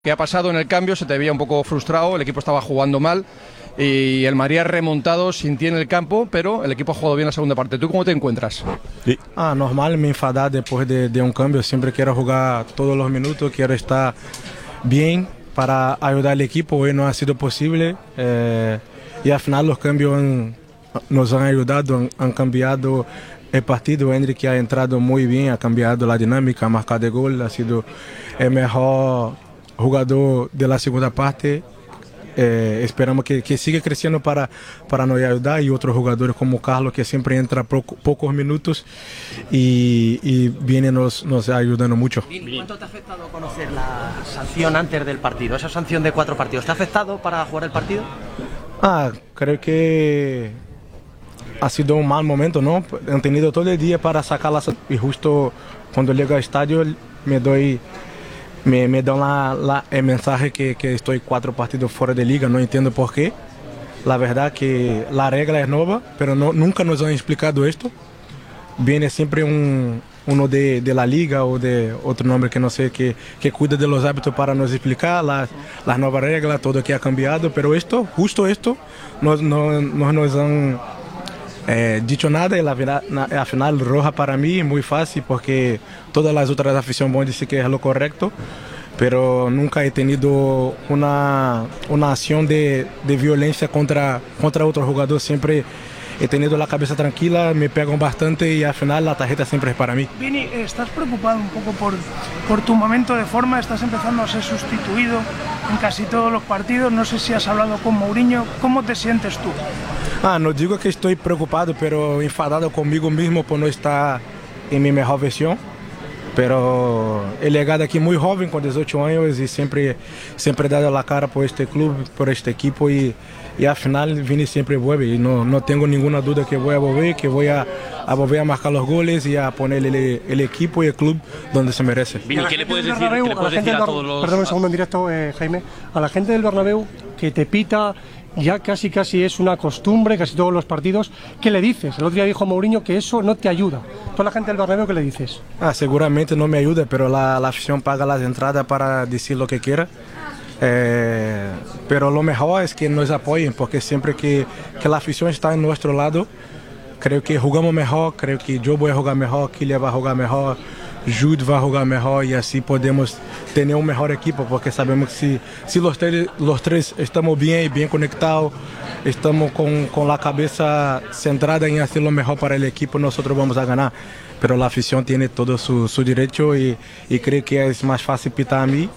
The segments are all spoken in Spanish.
¿Qué ha pasado en el cambio? Se te veía un poco frustrado, el equipo estaba jugando mal y el Madrid ha remontado sin ti en el campo, pero el equipo ha jugado bien la segunda parte. ¿Tú cómo te encuentras? Sí. Normal me enfadar después de un cambio. Siempre quiero jugar todos los minutos, quiero estar bien para ayudar al equipo. Hoy no ha sido posible y al final los cambios nos han ayudado, han cambiado el partido. Endrick ha entrado muy bien, ha cambiado la dinámica, ha marcado el gol, ha sido el mejor jugador de la segunda parte. Esperamos que siga creciendo para nos ayudar, y otros jugadores como Carlos, que siempre entra pocos minutos y viene nos ayudando mucho. ¿Cuánto te ha afectado conocer la sanción antes del partido? Esa sanción de 4 partidos, ¿te ha afectado para jugar el partido? Creo que ha sido un mal momento, ¿no? He tenido todo el día para sacarla y justo cuando llego al estadio me dan el mensaje que estoy 4 partidos fuera de liga. No entiendo por qué. La verdad que la regla es nueva, pero nunca nos han explicado esto. Viene siempre uno de la liga o de otro nombre que no sé, que cuida de los hábitos para nos explicar las nuevas reglas, todo que ha cambiado. Pero justo esto, no nos han dicho nada, y la final roja para mí es muy fácil, porque todas las otras aficiones van a decir que es lo correcto, pero nunca he tenido una acción de violencia contra otro jugador. Siempre he tenido la cabeza tranquila, me pegan bastante y al final la tarjeta siempre es para mí. Vini, ¿estás preocupado un poco por tu momento de forma? Estás empezando a ser sustituido en casi todos los partidos. No sé si has hablado con Mourinho. ¿Cómo te sientes tú? No digo que estoy preocupado, pero enfadado conmigo mismo por no estar en mi mejor versión. Pero he llegado aquí muy joven, con 18 años, y siempre he dado la cara por este club, por este equipo, y al final Vini siempre vuelve, y no tengo ninguna duda que voy a volver, que voy a volver a marcar los goles y a poner el equipo y el club donde se merece. Vini, ¿qué le puedes decir a todos los...? Perdón un segundo en directo, Jaime. A la gente del Bernabéu que te pita, ya casi es una costumbre, casi todos los partidos. ¿Qué le dices? El otro día dijo Mourinho que eso no te ayuda. ¿Tú a la gente del Bernabéu qué le dices? Seguramente no me ayuda, pero la afición paga las entradas para decir lo que quiera. Pero lo mejor es que nos apoyen, porque siempre que la afición está en nuestro lado, creo que jugamos mejor, creo que yo voy a jugar mejor, Kylian va a jugar mejor, Jude va a jugar mejor, y así podemos tener un mejor equipo, porque sabemos que si los tres estamos bien conectados, estamos con la cabeza centrada en hacer lo mejor para el equipo, nosotros vamos a ganar. Pero la afición tiene todo su derecho, y creo que es más fácil pitar a mí,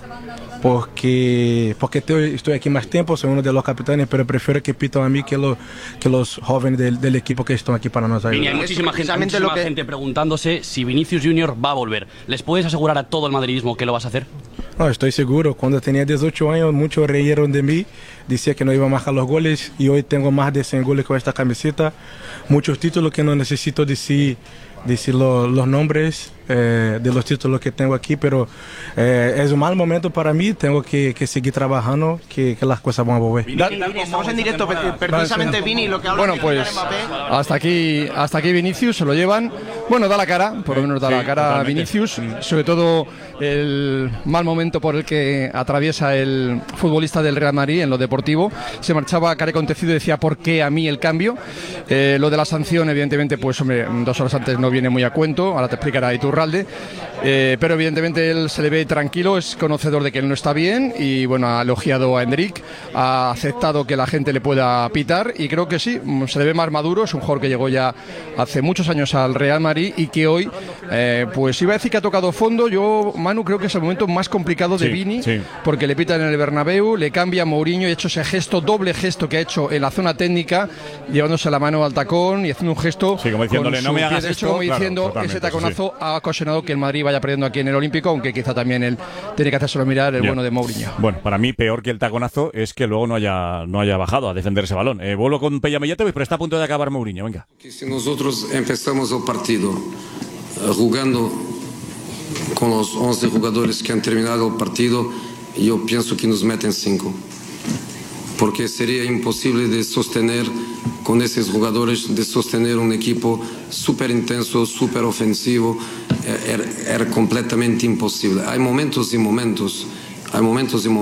porque estoy aquí más tiempo, soy uno de los capitanes, pero prefiero que pitan a mí que los jóvenes del equipo que están aquí para nos ayudar. Hay muchísima gente preguntándose si Vinicius Junior va a volver. ¿Les puedes asegurar a todo el madridismo que lo vas a hacer? No, estoy seguro. Cuando tenía 18 años, muchos reyeron de mí, decía que no iba a marcar los goles, y hoy tengo más de 100 goles con esta camiseta, muchos títulos que no necesito decir los nombres de los títulos que tengo aquí, pero es un mal momento para mí. Tengo que seguir trabajando, que las cosas van a volver. Vini, estamos en directo, precisamente Vini, lo que habla. Bueno, pues hasta aquí Vinicius se lo llevan. Bueno, da la cara, por lo menos da la cara a Vinicius, sobre todo el mal momento por el que atraviesa el futbolista del Real Madrid en lo deportivo. Se marchaba cara acontecido y decía: ¿por qué a mí el cambio? Lo de la sanción, evidentemente, pues hombre, 2 horas antes no viene muy a cuento, ahora te explicará Iturralde, pero evidentemente él se le ve tranquilo, es conocedor de que él no está bien, y bueno, ha elogiado a Endrick, ha aceptado que la gente le pueda pitar, y creo que sí, se le ve más maduro. Es un jugador que llegó ya hace muchos años al Real Madrid y que hoy, pues iba a decir que ha tocado fondo. Yo, Manu, creo que es el momento más complicado de Vini, porque le pitan en el Bernabéu, le cambia Mourinho y ha hecho ese gesto, doble gesto que ha hecho en la zona técnica, llevándose la mano al tacón y haciendo un gesto, como diciéndole, no me hagas esto, como diciendo, ese taconazo ha ocasionado que el Madrid vaya perdiendo aquí en el Olímpico, aunque quizá también él tiene que hacérselo mirar el bueno de Mourinho. Bueno, para mí peor que el taconazo es que luego no haya bajado a defender ese balón. Vuelo con Pellamellete, pero está a punto de acabar Mourinho, venga. Si nosotros empezamos el partido jugando con los 11 jugadores que han terminado el partido, yo pienso que nos meten 5. Porque sería imposible de sostener con esos jugadores, de sostener un equipo súper intenso, súper ofensivo. Era completamente imposible. Hay momentos y momentos. hay momentos y momentos.